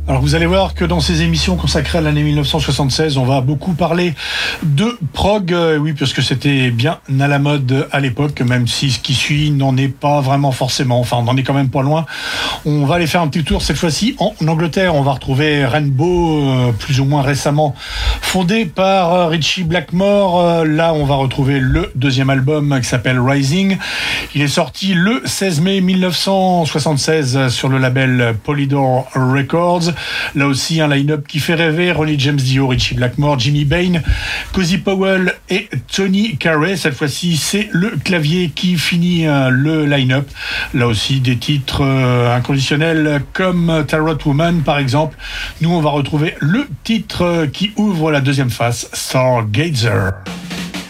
Alors vous allez voir que dans ces émissions consacrées à l'année 1976, on va beaucoup parler de prog, oui, parce que c'était bien à la mode à l'époque, même si ce qui suit n'en est pas vraiment forcément, enfin on n'en est quand même pas loin. On va aller faire un petit tour cette fois-ci en Angleterre. On va retrouver Rainbow, plus ou moins récemment fondé par Ritchie Blackmore. Là on va retrouver le deuxième album qui s'appelle Rising. Il est sorti le 16 mai 1976 sur le label Polydor Records. Là aussi, un line-up qui fait rêver. Ronnie James Dio, Ritchie Blackmore, Jimmy Bain, Cozy Powell et Tony Carey. Cette fois-ci, c'est le clavier qui finit le line-up. Là aussi, des titres inconditionnels comme Tarot Woman, par exemple. Nous, on va retrouver le titre qui ouvre la deuxième face, Stargazer.